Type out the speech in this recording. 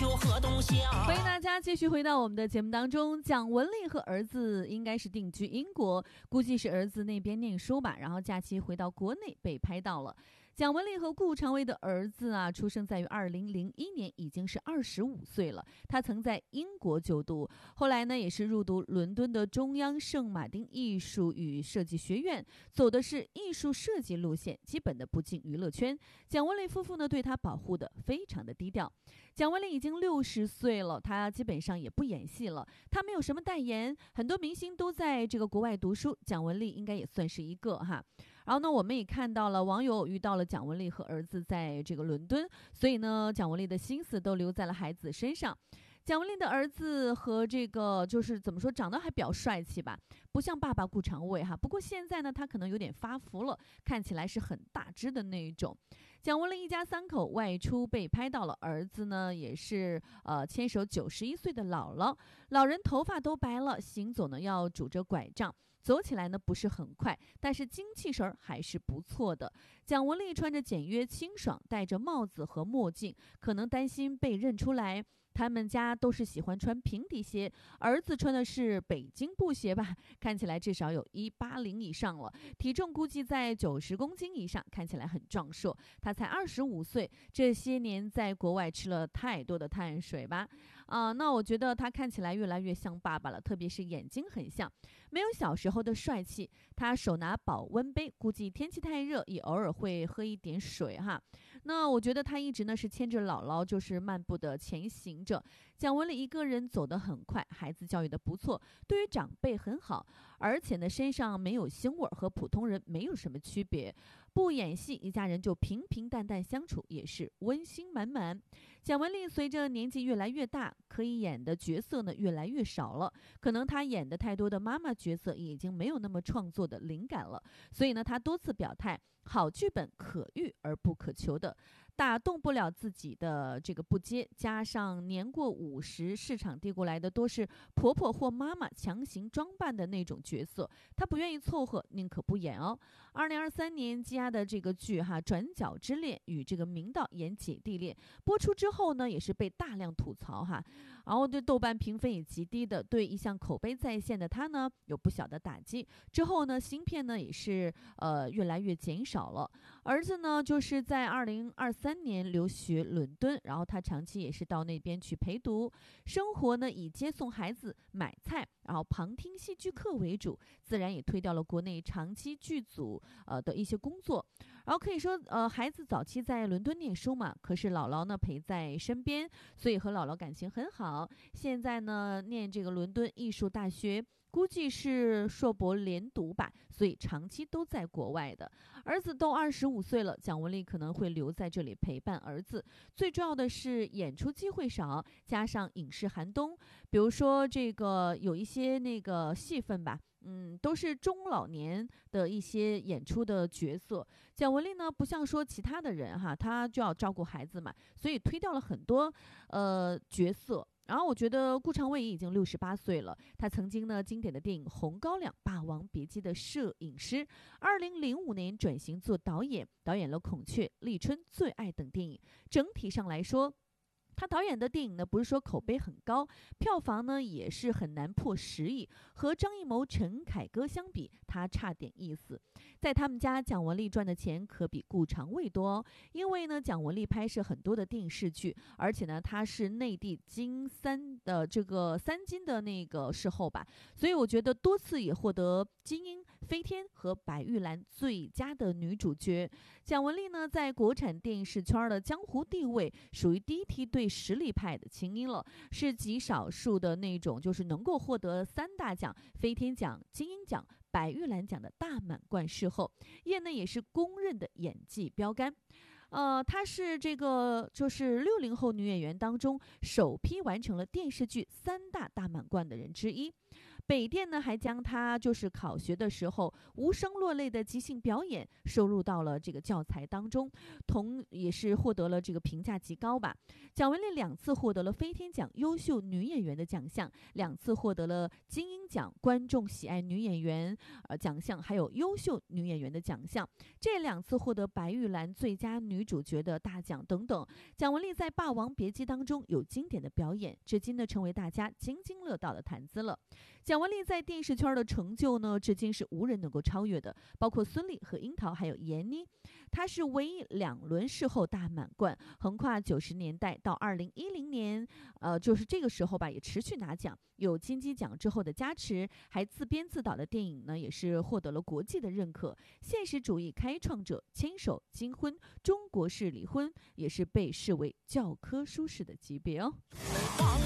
就河东乡。 欢迎大家继续回到我们的节目当中。蒋雯丽和儿子应该是定居英国，估计是儿子那边念书吧，然后假期回到国内被拍到了。蒋雯丽和顾长卫的儿子啊，出生在于2001年，已经是25岁了。他曾在英国就读，后来呢也是入读伦敦的中央圣马丁艺术与设计学院，走的是艺术设计路线，基本的不进娱乐圈。蒋雯丽夫妇呢对他保护的非常的低调。蒋雯丽已经60岁了，她基本上也不演戏了，她没有什么代言，很多明星都在这个国外读书，蒋雯丽应该也算是一个哈。然后呢，我们也看到了网友遇到了蒋雯丽和儿子在这个伦敦，所以呢，蒋雯丽的心思都留在了孩子身上。蒋雯丽的儿子和这个就是怎么说，长得还比较帅气吧，不像爸爸顾长卫哈。不过现在呢，他可能有点发福了，看起来是很大只的那一种。蒋雯丽一家3口外出被拍到了，儿子呢也是牵手91岁的姥姥，老人头发都白了，行走呢要拄着拐杖，走起来呢不是很快，但是精气神还是不错的。蒋雯丽穿着简约清爽，戴着帽子和墨镜，可能担心被认出来。他们家都是喜欢穿平底鞋，儿子穿的是北京布鞋吧，看起来至少有180以上了，体重估计在90公斤以上，看起来很壮硕。他才25岁，这些年在国外吃了太多的碳水吧？那我觉得他看起来越来越像爸爸了，特别是眼睛很像，没有小时候的帅气。他手拿保温杯，估计天气太热，也偶尔会喝一点水哈。那我觉得他一直呢是牵着姥姥，就是漫步的前行着。蒋雯丽一个人走得很快，孩子教育得不错，对于长辈很好，而且呢身上没有腥味，和普通人没有什么区别。不演戏，一家人就平平淡淡相处，也是温馨满满。蒋雯丽随着年纪越来越大，可以演的角色呢越来越少了，可能她演的太多的妈妈角色已经没有那么创作的灵感了，所以呢她多次表态，好剧本可遇而不可求的，打动不了自己的这个不接，加上年过50，市场递过来的多是婆婆或妈妈强行装扮的那种角色，她不愿意凑合，宁可不演哦。2023年积压的这个剧哈，转角之恋与这个明道演姐弟恋播出之后呢，也是被大量吐槽哈，然后对豆瓣评分也极低的，对一向口碑在线的他呢有不小的打击。之后呢，新片呢也是越来越减少了。儿子呢就是在2023年留学伦敦，然后他长期也是到那边去陪读，生活呢以接送孩子、买菜，然后旁听戏剧课为主，自然也推掉了国内长期剧组的一些工作。然后可以说孩子早期在伦敦念书嘛，可是姥姥呢陪在身边，所以和姥姥感情很好。现在呢念这个伦敦艺术大学，估计是硕博连读吧，所以长期都在国外的。儿子都25岁了，蒋雯丽可能会留在这里陪伴儿子。最重要的是演出机会少，加上影视寒冬，比如说这个有一些那个戏份吧，都是中老年的一些演出的角色。蒋雯丽呢，不像说其他的人哈，她就要照顾孩子嘛，所以推掉了很多角色。然后我觉得顾长卫已经68岁了，他曾经呢经典的电影《红高粱》《霸王别姬》的摄影师，2005年转型做导演，导演了《孔雀》《立春》《最爱》等电影。整体上来说，他导演的电影呢，不是说口碑很高，票房呢也是很难破10亿，和张艺谋、陈凯歌相比，他差点意思。在他们家，蒋雯丽赚的钱可比顾长卫多哦，因为呢，蒋雯丽拍摄很多的电视剧，而且呢，她是内地金3的这个3金的那个视后吧，所以我觉得多次也获得金鹰、飞天和白玉兰最佳的女主角。蒋雯丽呢，在国产电视圈的江湖地位属于第一梯队实力派的青音了，是极少数的那种就是能够获得3大奖飞天奖、金鹰奖、白玉兰奖的大满贯视后，业内也是公认的演技标杆。她是这个就是60后女演员当中首批完成了电视剧3大大满贯的人之一。 北电呢还将他就是考学的时候无声落泪的即兴表演收入到了这个教材当中，也是获得了这个评价极高吧。蒋雯丽2次获得了飞天奖优秀女演员的奖项，2次获得了金鹰奖观众喜爱女演员奖项，还有优秀女演员的奖项。这2次获得白玉兰最佳女主角的大奖等等。蒋雯丽在《霸王别姬》当中有经典的表演，至今呢成为大家津津乐道的谈资了。蒋雯丽在电视圈的成就呢，至今是无人能够超越的，包括孙俪和樱桃，还有闫妮。她是唯一2轮视后大满贯，横跨90年代到2010年，就是这个时候吧，也持续拿奖，有金鸡奖之后的加持，还自编自导的电影呢，也是获得了国际的认可。现实主义开创者，牵手金婚，中国式离婚，也是被视为教科书式的级别哦。